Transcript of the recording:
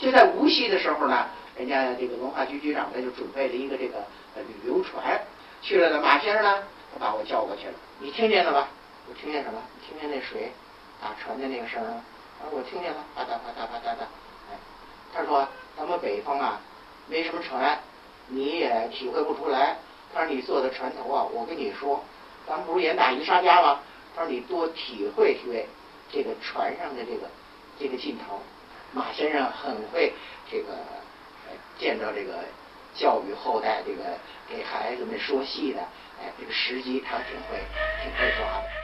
就在无锡的时候呢，人家这个文化局局长呢就准备了一个这个旅游船，去了呢，马先生呢，他把我叫过去了，你听见了吧？我听见什么？听见那水打船的那个声儿吗？我听见了，啪嗒啪嗒啪嗒的。哎，他说咱们北方啊，没什么船，你也体会不出来。他说你坐在船头啊，我跟你说，咱们不是演打渔杀家吗？他说你多体会体会这个船上的这个劲头。马先生很会这个见到这个教育后代，这个给孩子们说戏的，哎，这个时机他挺会抓的。